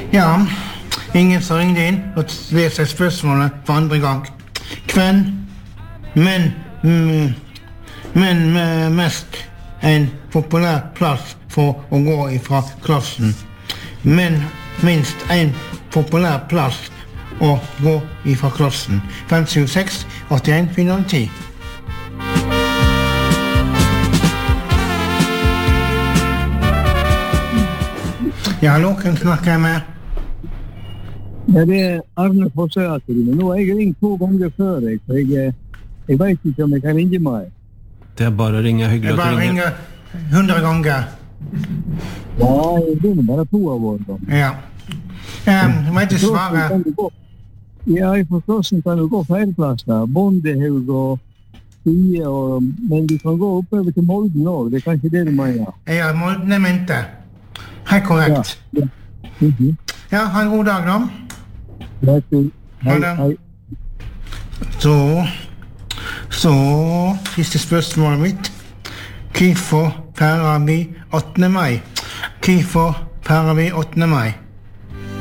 Ja, ingen som ringde inn og leser spørsmålet for andre gang. Hvem men mest en populær plass for å gå ifra klassen? Men minst en populær plass å gå ifra klassen. 576 81 410. Ja, hallo, hvem snakker jeg med? Ja, det Arne Fossøyater, men nå har jeg ringt 2 ganger før, så jeg vet ikke om jeg kan ringe meg. Det er bare å ringe, hyggelig Jeg at du bare ringer. ringer 100 ganger. Ja, jeg begynner bare 2 av år da. Ja. Jeg vet ikke svare. Ja, i forklassen kan du gå feilplasser, Bondehaug og Fie, men du kan gå oppover til Molden også, det er kanskje det du mener. Ja, Molden er mente. Helt korrekt. Ja. Ja, ha en god dag da. Hei, det. hei. Så, siste spørsmålet mitt. Hvorfor feirer vi 8. mai? Hvorfor feirer vi 8. mai?